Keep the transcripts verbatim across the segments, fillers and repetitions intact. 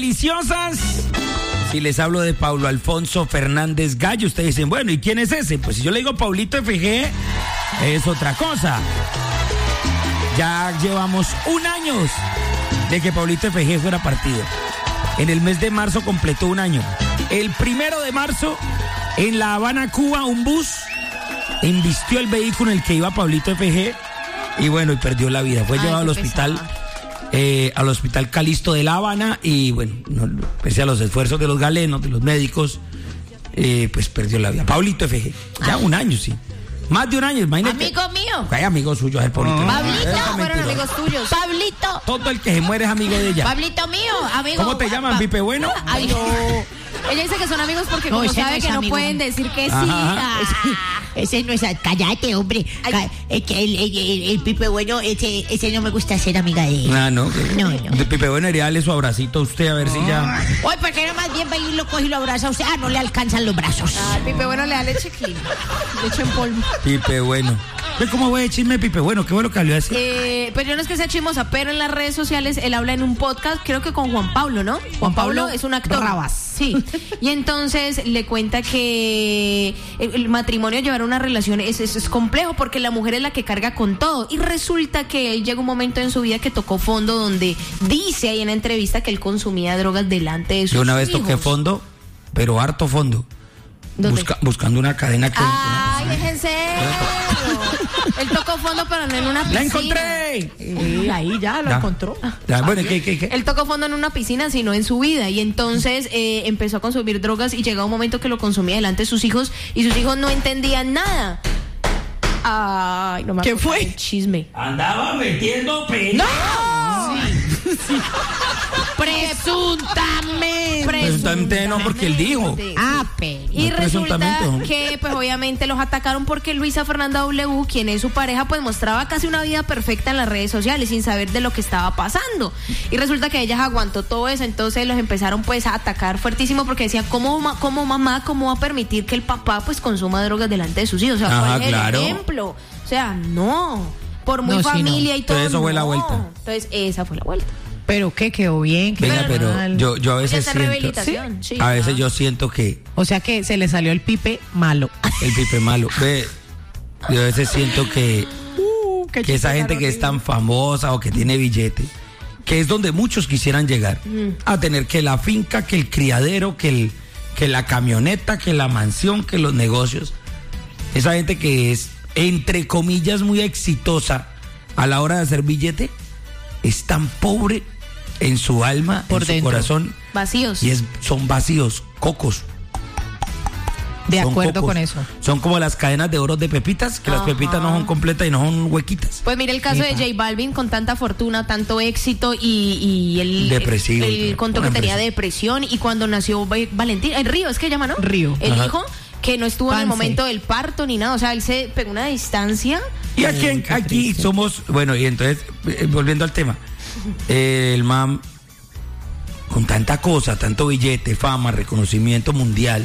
Deliciosas. Si les hablo de Paulo Alfonso Fernández Gallo, ustedes dicen, bueno, ¿y quién es ese? Pues si yo le digo Paulito F G, es otra cosa. Ya llevamos un año de que Paulito F G fuera partido. En el mes de marzo completó un año. El primero de marzo, en La Habana, Cuba, un bus embistió el vehículo en el que iba Paulito F G y bueno, y perdió la vida. Fue Ay, llevado al hospital. Eh, al hospital Calixto de La Habana y bueno, no, pese a los esfuerzos de los galenos, de los médicos, eh, pues perdió la vida. Paulito F G, ya Ay. un año, sí. Más de un año, imagínate. Amigo mío. Hay amigos suyos, el Pablito. Oh. Pablito, fueron amigos tuyos. Pablito. Todo el que se muere es amigo de ella. Pablito mío, amigo. ¿Cómo te llaman, Pipe Bueno? Ay, no. Ella dice que son amigos porque no, como sabe no que amigo. no pueden decir que sí. Ese, ese no es... Cállate, hombre. Ca- el, el, el, el Pipe Bueno, ese, ese no me gusta ser amiga de él. Ah, no. No, no. De Pipe Bueno, haría darle su abracito a usted a ver oh. si ya... Oye, ¿por qué no más bien va y lo coge y lo abraza a usted? Ah, no le alcanzan los brazos. Ah, el Pipe Bueno le da leche clean. Leche en polvo. Pipe Bueno. ¿Cómo voy a decirme Pipe Bueno? Qué bueno que habló así. Eh, pues yo no es que sea chismosa, pero en las redes sociales él habla en un podcast, creo que con Juan Pablo, ¿no? Juan, Juan Pablo, Pablo es un actor. Rabas. Sí. Y entonces le cuenta que el, el matrimonio, llevar una relación es, es, es complejo porque la mujer es la que carga con todo. Y resulta que él llega un momento en su vida que tocó fondo donde dice ahí en la entrevista que él consumía drogas delante de sus hijos. Yo una vez toqué fondo, pero harto fondo. Busca, buscando una cadena que... Ay, déjense. Él tocó fondo, pero no en una piscina. ¡La encontré! Sí, ahí ya lo ya. encontró. Ya, bueno, ¿qué, qué, qué? Él tocó fondo en una piscina, sino en su vida. Y entonces eh, empezó a consumir drogas y llegó un momento que lo consumía delante de sus hijos y sus hijos no entendían nada. Ay, no me ¿Qué fue? El chisme. Andaba metiendo pena. ¡No! Sí. sí. Presuntamente. Presuntamente no, porque él dijo. Ah, pero. Y no, resulta que, pues obviamente los atacaron porque Luisa Fernanda W, quien es su pareja, pues mostraba casi una vida perfecta en las redes sociales sin saber de lo que estaba pasando. Y resulta que ella aguantó todo eso, entonces los empezaron pues a atacar fuertísimo porque decían, ¿cómo, cómo mamá, cómo va a permitir que el papá pues consuma drogas delante de sus hijos? O sea, ¿cuál es claro. el ejemplo? O sea, no. Por muy no, familia sí, no. y todo. Entonces eso no. fue la vuelta. Entonces esa fue la vuelta. Pero qué quedó bien. Venga, pero mal. yo, yo a veces Esa siento, rehabilitación, sí. a veces Ah. yo siento que O sea que se le salió el Pipe malo. el Pipe malo. Ve, yo a veces siento que, Uh, que esa gente que es tan famosa o que tiene billete, que es donde muchos quisieran llegar, mm. a tener que la finca, que el criadero, que el, que la camioneta, que la mansión, que los negocios. Esa gente que es, entre comillas, muy exitosa a la hora de hacer billete, es tan pobre en su alma, por en dentro. su corazón. Vacíos. Y es, son vacíos, cocos. De Son acuerdo cocos. con eso. Son como las cadenas de oro de pepitas, que Ajá. las pepitas no son completas y no son huequitas. Pues mire el caso Epa. de J Balvin con tanta fortuna, tanto éxito y, y el, Depresivo, el, el contó que depresión. tenía depresión y cuando nació Valentín, el Río, es que llama, ¿no? Río. El Ajá. hijo que no estuvo Pance. en el momento del parto ni nada, o sea, él se pegó una distancia. Y aquí, Uy, aquí triste. somos, bueno, y entonces, eh, volviendo al tema, eh, el man, con tanta cosa, tanto billete, fama, reconocimiento mundial,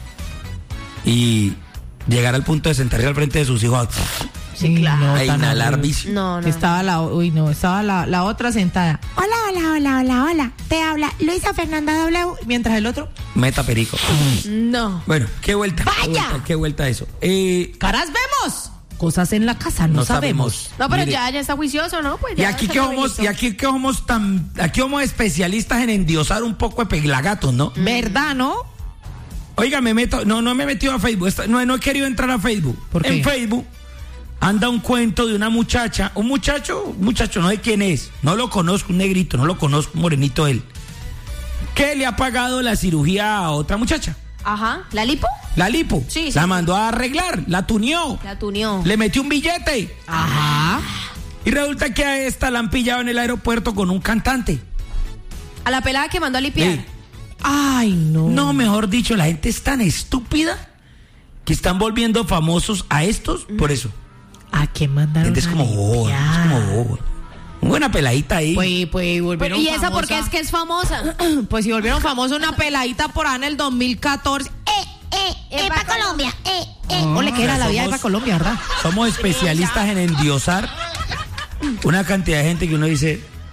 y llegar al punto de sentarse al frente de sus hijos Sí, claro. a inhalar vicio. No, no. Estaba la, uy, no, estaba la, la otra sentada. Hola, hola, hola, hola, hola. Te habla Luisa Fernanda W. Mientras el otro. Meta perico. No. Bueno, qué vuelta. ¡Vaya! Qué vuelta, qué vuelta eso. Eh, Caras vemos. Cosas en la casa, no, no sabemos. sabemos. No, pero Mire, ya, ya está juicioso, ¿no? Pues Y ya aquí se que lo vamos, revisó. y aquí que vamos tan, aquí vamos especialistas en endiosar un poco de pelagatos, ¿no? ¿Verdad, no? Oiga, me meto, no, no me he metido a Facebook, esta- no, no he querido entrar a Facebook. ¿Por qué? En Facebook anda un cuento de una muchacha, un muchacho, un muchacho, no sé quién es, no lo conozco, un negrito, no lo conozco, un morenito él, que le ha pagado la cirugía a otra muchacha, Ajá. ¿La lipo? la lipo, Sí, sí. la mandó a arreglar, la tuneó, La tuneó. le metió un billete, Ajá. y resulta que a esta la han pillado en el aeropuerto con un cantante. A la pelada que mandó a limpiar. Sí. Ay, no. No, mejor dicho, la gente es tan estúpida que están volviendo famosos a estos por eso. ¿A qué La mandaron? gente es a como boba, es limpiar? como boba. Una buena peladita ahí. Pues, pues Pero, volvieron ¿y esa famosa. por qué es que es famosa? Pues si volvieron famosa una peladita por ahí en el dos mil catorce. Eh, eh, eh, pa' Colombia. Eh, eh. Ole, que era la vida de pa' Colombia, ¿verdad? Somos especialistas en endiosar una cantidad de gente que uno dice,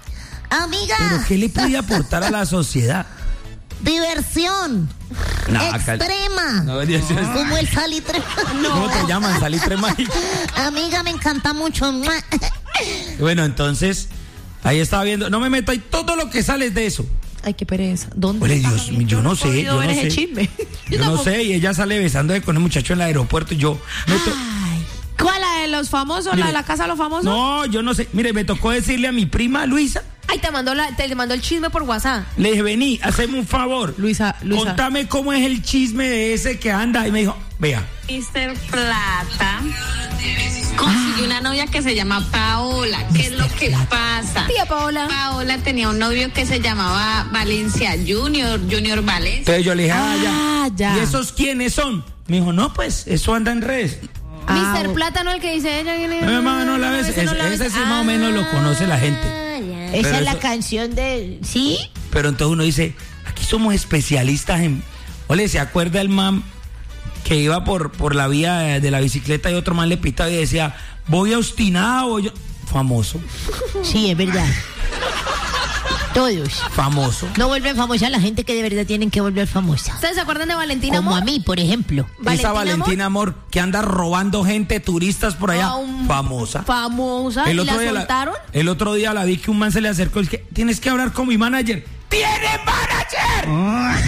Amiga. ¿Pero qué le puede aportar a la sociedad? Diversión. No, extrema. No, Dios, Dios. Como el salitre. ¿Cómo te llaman? Salitre mágico. Amiga, me encanta mucho. Bueno, entonces, ahí estaba viendo. No me meto ahí todo lo que sale de eso. Ay, qué pereza. ¿Dónde? Oye, Dios mío, yo no sé. Yo no ese sé. chisme. Yo no sé. Y ella sale besándose con el muchacho en el aeropuerto y yo. meto- Ay, ¿cuál, la de los famosos? ¿La Mire, de la casa de los famosos? No, yo no sé. Mire, me tocó decirle a mi prima Luisa. Ay, te mandó, la, te mandó el chisme por WhatsApp. Le dije, vení, haceme un favor. Luisa, Luisa. Contame cómo es el chisme de ese que anda. Y me dijo, vea. mister Plata consiguió una novia que se llama Paola. ¿Qué es lo que pasa? Tía Paola. Paola tenía un novio que se llamaba Valencia Junior, Junior Valencia. Entonces yo le dije, ah, Ah, ya. ya. ¿Y esos quiénes son? Me dijo, no, pues, eso anda en redes. Ah, mister o- Plata, ¿no? El que dice ella. No, mamá, no la ves. Ese no Ese- la ves. ese sí más o menos lo conoce la gente. Ah, ya. Esa Pero es la eso- canción de... ¿Sí? Pero entonces uno dice, aquí somos especialistas en... Ole, ¿se acuerda el man que iba por, por la vía de, de la bicicleta y otro man le pitaba y decía, voy obstinado, voy... yo-". Famoso, Sí, es verdad. Todos. famoso. No vuelven famosa la gente que de verdad tienen que volver famosa. ¿Ustedes se acuerdan de Valentina Como Amor? a mí, por ejemplo. Esa Valentina Amor que anda robando gente, turistas por allá, Ah, un- famosa. Famosa. ¿Y la día soltaron? la, el otro día la vi que un man se le acercó y es que tienes que hablar con mi manager. ¡Tiene manager!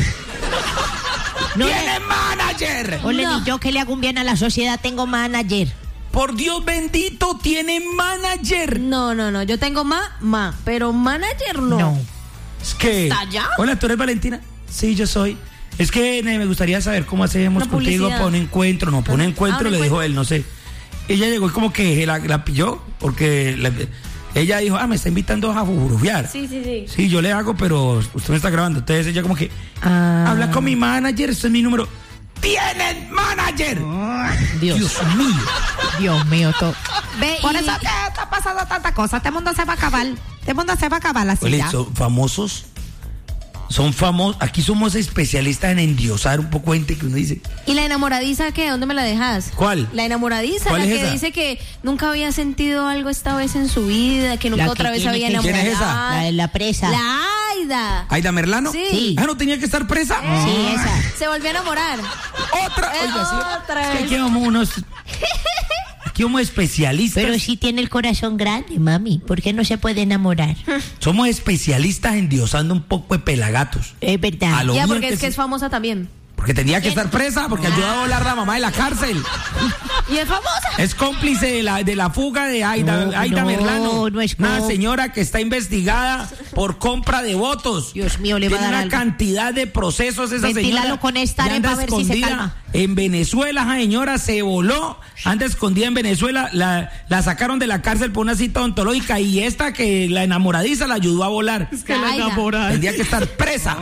No, ¡Tiene manager! Ole, No. ni yo que le hago un bien a la sociedad tengo manager. Por Dios bendito, tiene manager. No, no, no. Yo tengo ma, ma. Pero manager no. No. Es que. ¿Está allá? Hola, ¿tú eres Valentina? Sí, yo soy. Es que ne, me gustaría saber cómo hacemos Una contigo publicidad. para un encuentro. No, para un Ah, encuentro un le dijo encuentro. él, no sé. Ella llegó y como que la, la pilló porque la- ella dijo, ah, me está invitando a furufiar. Sí, sí, sí. Sí, yo le hago, pero usted me está grabando. Entonces ella como que, Ah. habla con mi manager, ese es mi número. ¡Tienen manager! Dios. Dios mío. Dios mío, todo. Ve, Por y- eso que está pasando tanta cosa. Este mundo se va a acabar. Este mundo se va a acabar así Oye, ya. son famosos. Son famosos. Aquí somos especialistas en endiosar un poco gente que uno dice. ¿Y la enamoradiza qué? ¿Dónde me la dejas? ¿Cuál? La enamoradiza, ¿Cuál la es que esa? dice que nunca había sentido algo esta vez en su vida, que nunca La que otra vez tiene había que- enamorado. ¿Quién es esa? La de la presa. La Aida. ¿Aida Merlano? Sí. Ah, no tenía que estar presa. Sí, esa. Se volvió a enamorar. Otra. Eh, Oiga, sí. otra Es que vez. aquí vamos unos. Aquí somos especialistas. Pero sí tiene el corazón grande, mami. ¿Por qué no se puede enamorar? Somos especialistas endiosando un poco de pelagatos. Es verdad. A lo Ya, bien porque que es que sí. es famosa también. Porque tenía que estar presa, porque ayudó a volar a la mamá de la cárcel. Y es famosa. Es cómplice de la, de la fuga de Aida, No, Aida no, Merlano. no es Una como- señora que está investigada por compra de votos. Dios mío, le va a Tiene dar una algo. cantidad de procesos esa Ventílalo señora. con esta y anda arepa a ver si se escondida calma. en Venezuela, esa señora se voló, anda escondida en Venezuela, la, la sacaron de la cárcel por una cita odontológica y esta que la enamoradiza la ayudó a volar. que la Aida. enamorada. Tendría que estar presa.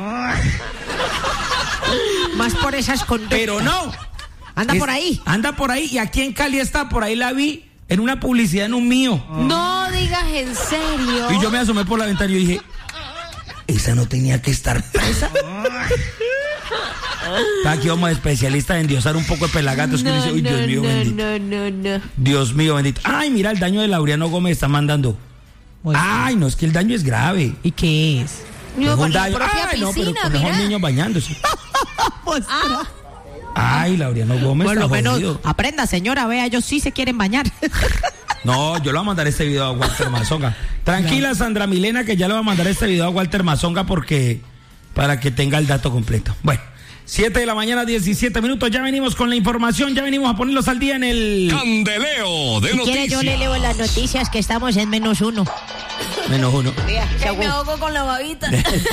Más por esas conductas. Pero no. Anda Es- por ahí. Anda por ahí y aquí en Cali está, por ahí la vi en una publicidad en un mío. No digas en serio. Y yo me asomé por la ventana y yo dije, esa no tenía que estar presa. Aquí vamos especialistas en endiosar un poco de pelagatos que uno dice, uy, Dios mío no, bendito. no, no, no. Dios mío bendito. Ay, mira el daño de Laureano Gómez está mandando. Muy Ay, no, es que el daño es grave. ¿Y qué es? No, Es por un la daño. propia Ay, no, pero piscina, con mejor mira. niños bañándose. Ah, Ay, Laureano Gómez Por está lo menos jodido. aprenda, señora, vea, ellos sí se quieren bañar. No, yo le voy a mandar este video a Walter Mazonga. Tranquila, Sandra Milena, que ya le voy a mandar este video a Walter Mazonga porque para que tenga el dato completo. Bueno, siete de la mañana, diecisiete minutos. Ya venimos con la información, ya venimos a ponerlos al día en el Candeleo de Si quiere, yo le leo noticias. las noticias que estamos en menos uno. menos uno. ay, me ahogo con la babita.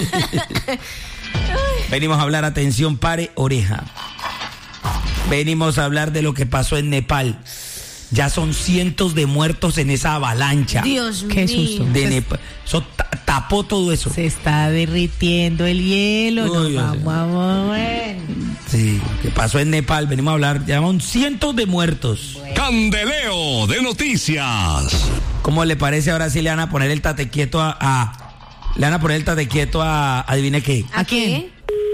Venimos a hablar, atención, pare, oreja. Venimos a hablar de lo que pasó en Nepal. Ya son cientos de muertos en esa avalancha Dios Qué mío. susto. de Nepal. Eso ta- tapó todo eso. Se está derritiendo el hielo. Uy, Nos Dios vamos mío. a mover. Sí, que pasó en Nepal. Venimos a hablar, ya son cientos de muertos. Candeleo de noticias. ¿Cómo le parece? Ahora sí le van a poner el tate quieto a... a- le van a poner el tate quieto a... adivine qué. ¿A qué?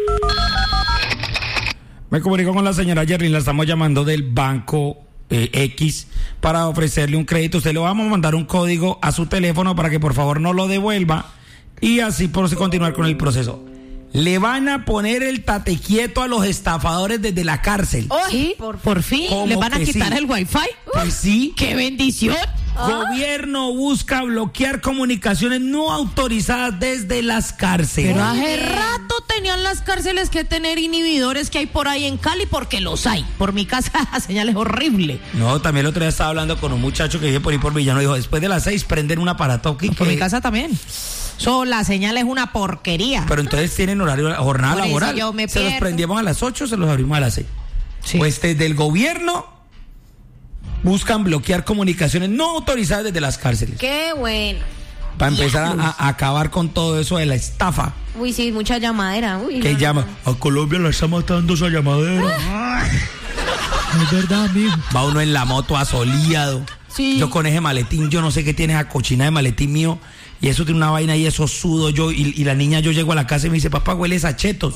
Me comunico con la señora Jerry, la estamos llamando del banco eh, X para ofrecerle un crédito. Usted le vamos a mandar un código a su teléfono para que por favor no lo devuelva Y así por continuar con el proceso. Le van a poner el tate quieto a los estafadores desde la cárcel. ¿Sí? por, Por fin, ¿Cómo ¿le van a que quitar sí? el wifi? Pues sí. ¡Qué bendición! Gobierno busca bloquear comunicaciones no autorizadas desde las cárceles. Pero hace rato tenían las cárceles que tener inhibidores que hay por ahí en Cali, porque los hay. Por mi casa la señal es horrible. No, también el otro día estaba hablando con un muchacho que vive por ahí por Villano. Dijo, después de las seis prenden un aparato aquí. Por que- mi casa también. So, la señal es una porquería. Pero entonces tienen horario, jornada Por eso laboral. yo me se los pierdo. prendíamos a las ocho, se los abrimos a las seis. Sí. Pues desde el gobierno buscan bloquear comunicaciones no autorizadas desde las cárceles. Qué bueno. Para empezar a, a acabar con todo eso de la estafa Uy, sí, mucha llamadera. Uy, que no, llama. no. A Colombia la está matando esa llamadera. Es verdad, amigo. Va uno en la moto asoleado. Sí. Yo con ese maletín, yo no sé qué tiene esa cochina de maletín mío. Y eso tiene una vaina y eso sudo yo. Y, y la niña, yo llego a la casa y me dice, papá, hueles a chetos.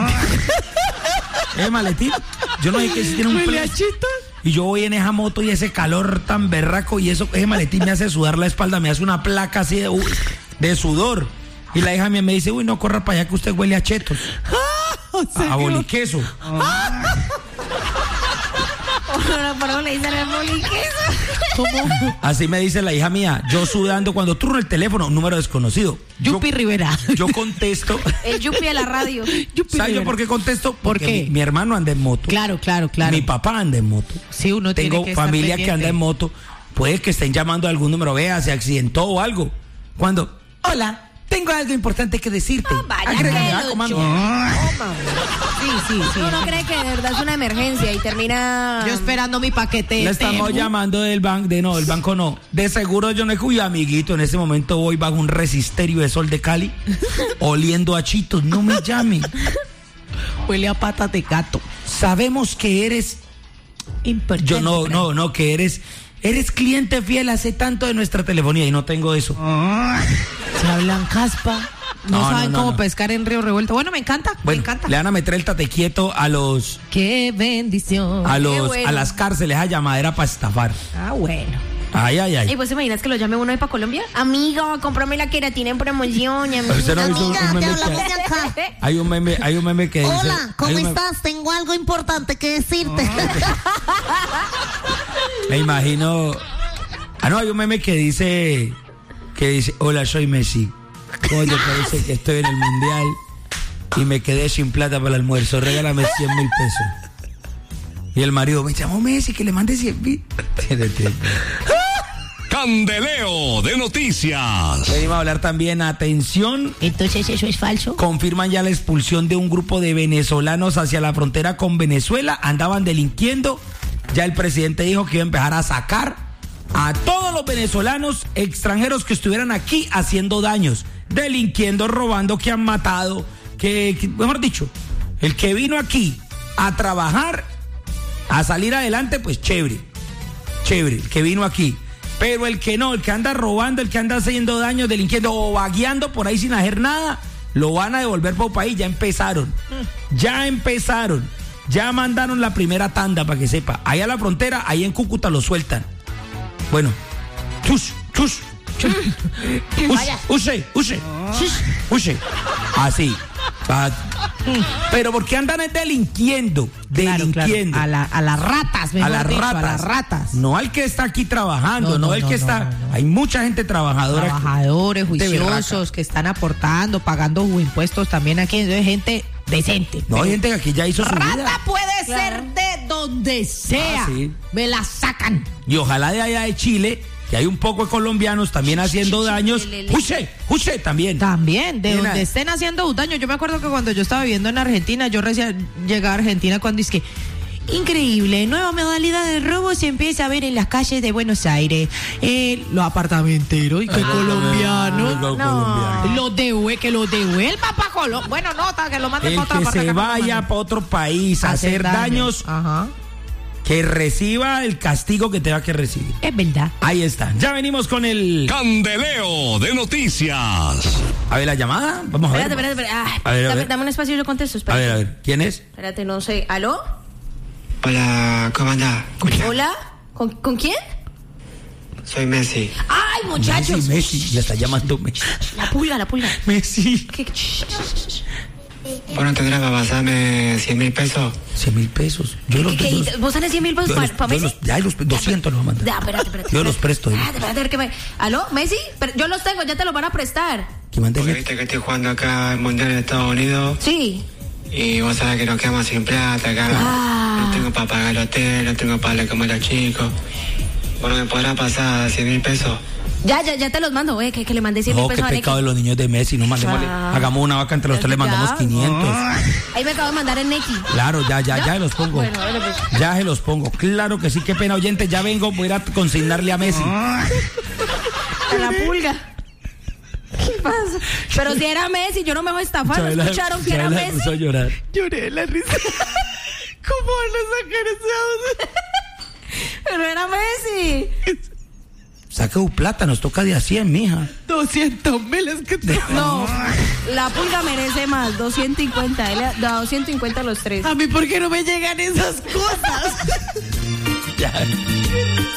Ese maletín, yo no sé qué si tiene un ¿Huele a flash. chetos? Y yo voy en esa moto y ese calor tan berraco y eso, ese maletín me hace sudar la espalda, me hace una placa así de, uy, de sudor. Y la hija mía me dice, uy, no corra para allá que usted huele a chetos. O sea, A boliqueso. ¿Por qué le dicen el boliqueso? ¿cómo? Así me dice la hija mía, yo sudando cuando turno el teléfono, número desconocido. Yo, Yupi Rivera. yo contesto. El yupi de la radio. Yupi ¿Sabes yo Rivera. por qué contesto? ¿Por Porque qué? Mi, mi hermano anda en moto. Claro, claro, claro. Mi papá anda en moto. Sí, uno tiene Tengo que estar familia que anda pendiente. en moto. Puede que estén llamando a algún número, vea, se accidentó o algo. Cuando, hola, tengo algo importante que decirte. Ah, vaya Agrégame, que ah, lo comando. Sí, sí, sí. Uno cree que de verdad es una emergencia y termina. Yo esperando mi paquete. Le de estamos Temu. llamando del banco, de no, del banco no. De seguro yo no cuyo amiguito. En este momento voy bajo un resisterio de sol de Cali, oliendo a chitos. No me llame. Huele a patas de gato. Sabemos que eres. Importante. Yo no, no, no, que eres. Eres cliente fiel hace tanto de nuestra telefonía y no tengo eso. Se hablan caspa. No, No, saben no, no, cómo no. pescar en río revuelto. Bueno, me encanta, me Bueno, encanta. le van a meter el tate quieto a los, Qué bendición. a los, bueno. a las cárceles a llamadera para estafar. Ah, bueno. Ay, ay, ¿Y ay. vos te imaginas que lo llame uno ahí para Colombia? Amigo, cómprame la queratina en promoción. amigo. Usted no ha visto un Amiga, te meme hablamos que- de acá. hay un meme, hay un meme que dice. Hola, ¿cómo hay un meme- estás? Tengo algo importante que decirte. Me imagino. Ah, no, hay un meme que dice. Que dice, hola, soy Messi. Oye, parece que estoy en el mundial y me quedé sin plata para el almuerzo. Regálame cien mil pesos. Y el marido, me llamó Messi, que le mande cien mil. Candeleo de noticias. Venimos a hablar también, atención. Entonces, ¿eso es falso? Confirman ya la expulsión de un grupo de venezolanos hacia la frontera con Venezuela. Andaban delinquiendo. Ya el presidente dijo que iba a empezar a sacar a todos los venezolanos extranjeros que estuvieran aquí haciendo daños, delinquiendo, robando, que han matado, que, que mejor dicho, el que vino aquí a trabajar, a salir adelante, pues chévere, chévere, el que vino aquí. Pero el que no, el que anda robando, el que anda haciendo daño, delinquiendo o vagueando por ahí sin hacer nada, lo van a devolver por país. Ya empezaron, ya empezaron, ya mandaron la primera tanda para que sepa. Ahí a la frontera, ahí en Cúcuta lo sueltan. Bueno, chus, chus, chus, Vaya. use, use, use, así. Pa- Pero porque andan es delinquiendo, Claro, claro. delinquiendo. A, la- a las ratas, mejor A las dicho, ratas. a las ratas. No al que está aquí trabajando, No, no, no, el no, que no, está. no, no. Hay mucha gente trabajadora. Trabajadores, de juiciosos, berraca. que están aportando, pagando sus impuestos también aquí. Entonces, gente decente. No, hay gente que aquí ya hizo su Rata vida. puede Claro. ser de donde sea. Ah, sí. Me la sacan. Y ojalá de allá de Chile, que hay un poco de colombianos también haciendo daños. ¡Juse! ¡Juse! También. También, de Nena. donde estén haciendo un daño. Yo me acuerdo que cuando yo estaba viviendo en Argentina, yo recién llegué a Argentina cuando es que increíble, nueva modalidad de robo se empieza a ver en las calles de Buenos Aires. Eh, los apartamenteros, y que colombianos. Los No. colombianos. Los de que los devuelvan para Colombia. Bueno, no, ta- que lo manden El para otra que parte. se que no lo vaya manden. para otro país a hacer daños, Ajá. que reciba el castigo que tenga que recibir. Es verdad. Ahí está. Ya venimos con el. Candeleo de noticias. A ver la llamada. Vamos a ver. Espérate, espérate, espérate. Ay, A ver, a dame, ver. dame un espacio y yo contesto. A Espérate. ver, a ver. ¿Quién es? Espérate, no sé. ¿Aló? Hola, ¿cómo andás? Julia? ¿Hola? ¿Con, ¿con quién? Soy Messi. Ay, muchachos. Messi, Messi, le está llamando Messi. La pulga, la pulga. Messi. ¿Qué? ¿Vos no tendrás para pasarme cien mil pesos? cien mil pesos. Yo los, ¿Qué, yo qué, los- ¿Vos tenés cien mil pesos yo para los- pa yo Messi? los- Ya, los doscientos los mandé. Ya, espérate, espérate. Yo los espérate. presto. Ah, espérate, a ver qué me... ¿Aló, Messi? Pero yo los tengo, ya te los van a prestar. Que mandé Porque el- viste que estoy jugando acá el Mundial de Estados Unidos Sí. y vos sabés que nos quedamos sin plata acá. Ah. No tengo para pagar el hotel, no tengo para darle comer a los chicos. Bueno, ¿me podrás pasar cien mil pesos? Ya, ya, ya te los mando, güey, que, que le mandé cien mil No, qué pesos a Neki. pecado de los niños de Messi. No mandémosle. Ah. Hagamos una vaca entre los tres, le mandamos Ya. quinientos. Ahí me acabo de mandar en Neki. Claro, ya, ya, ya, se los pongo. Bueno, bueno, pues. Ya se los pongo. Claro que sí, qué pena, oyente. Ya vengo, voy a ir a consignarle a Messi. A la pulga. ¿Qué pasa? Pero si era Messi, yo no me voy a estafar. ¿No Chabela- escucharon que era Chabela Messi? puso a llorar. Lloré de la risa. ¿Cómo van a sacar ese audio? Pero era Messi. Saca un plata, nos toca de a cien, mija. doscientos mil es que te... No, la pulga merece más, doscientos cincuenta. Él le da doscientos cincuenta a los tres. A mí, ¿por qué no me llegan esas cosas? Ya.